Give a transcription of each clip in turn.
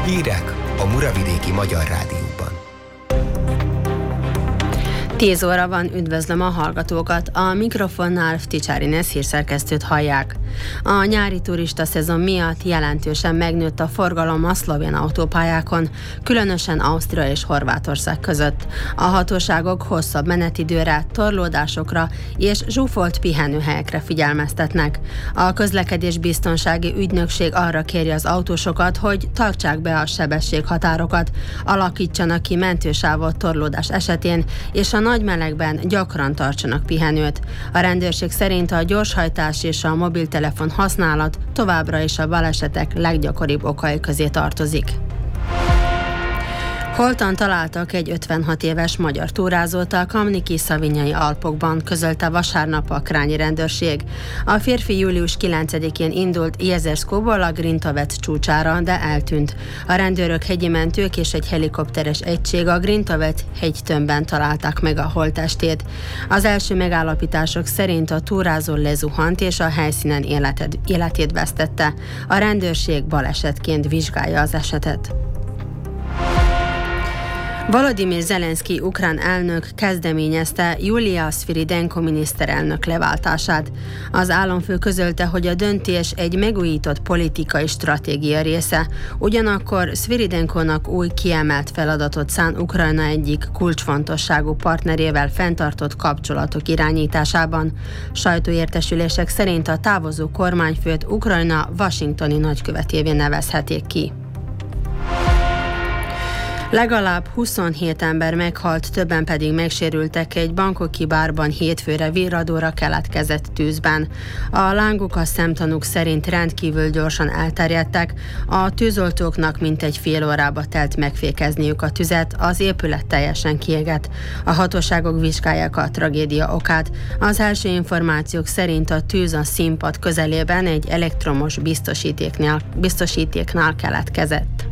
Hírek a Muravidéki Magyar Rádióban. 10 óra van, üdvözlöm a hallgatókat. A mikrofonnál Ticsári Inez hírszerkesztőt hallják. A nyári turista szezon miatt jelentősen megnőtt a forgalom a szlovén autópályákon, különösen Ausztria és Horvátország között. A hatóságok hosszabb menetidőre, torlódásokra és zsúfolt pihenőhelyekre figyelmeztetnek. A közlekedésbiztonsági ügynökség arra kéri az autósokat, hogy tartsák be a sebességhatárokat, alakítsanak ki mentősávot torlódás esetén, és a nagy melegben gyakran tartsanak pihenőt. A rendőrség szerint a gyorshajtás és a mobiltelefon használat továbbra is a balesetek leggyakoribb okai közé tartozik. Holtan találtak egy 56 éves magyar túrázót a Kamniki-Szavinyai Alpokban, közölte vasárnap a krányi rendőrség. A férfi július 9-én indult Jezerszkóból a Grintavet csúcsára, de eltűnt. A rendőrök, hegyi mentők és egy helikopteres egység a Grintavet hegytömbben találták meg a holttestét. Az első megállapítások szerint a túrázó lezuhant és a helyszínen életét vesztette. A rendőrség balesetként vizsgálja az esetet. Volodymyr Zelenszkij ukrán elnök kezdeményezte Julia Sviridenko miniszterelnök leváltását. Az államfő közölte, hogy a döntés egy megújított politikai stratégia része, ugyanakkor Sviridenkónak új kiemelt feladatot szán Ukrajna egyik kulcsfontosságú partnerével fenntartott kapcsolatok irányításában. Sajtóértesülések szerint a távozó kormányfőt Ukrajna washingtoni nagykövetévé nevezhetik ki. Legalább 27 ember meghalt, többen pedig megsérültek egy bangkoki bárban hétfőre virradóra keletkezett tűzben. A lángok a szemtanúk szerint rendkívül gyorsan elterjedtek, a tűzoltóknak mintegy fél órába telt megfékezniük a tüzet, az épület teljesen kiégett. A hatóságok vizsgálják a tragédia okát. Az első információk szerint a tűz a színpad közelében egy elektromos biztosítéknál keletkezett.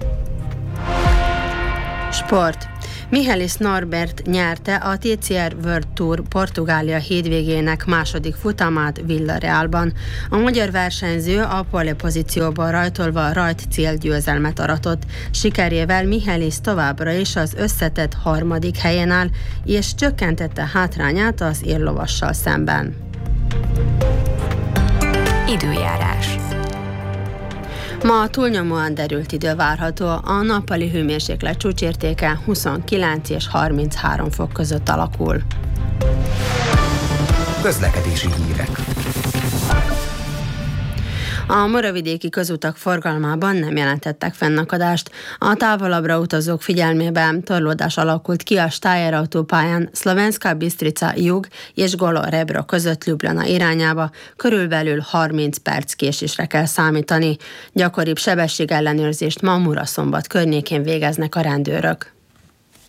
Sport. Michelis Norbert nyerte a TCR World Tour Portugália hétvégének második futamát Villarealban. A magyar versenyző a pole pozícióban rajtolva rajt célgyőzelmet aratott. Sikerével Michelis továbbra is az összetett harmadik helyen áll, és csökkentette hátrányát az érlovassal szemben. Időjárás. Ma túlnyomóan derült idő várható, a nappali hőmérséklet csúcsértéke 29 és 33 fok között alakul. Közlekedési hírek. A muravidéki közutak forgalmában nem jelentettek fennakadást. A távolabbra utazók figyelmében torlódás alakult ki a Steyr autópályán Szlovenska Bistrica jug és Golo-Rebro között Ljubljana irányába, körülbelül 30 perc késésre kell számítani. Gyakoribb sebességellenőrzést ma Muraszombat környékén végeznek a rendőrök.